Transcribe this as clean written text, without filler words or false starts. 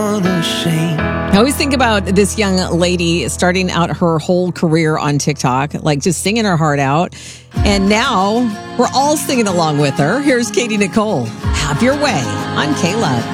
unashamed. I always think about this young lady starting out her whole career on TikTok, like just singing her heart out. And now we're all singing along with her. Here's Katie Nicole. Have your way on K-Love.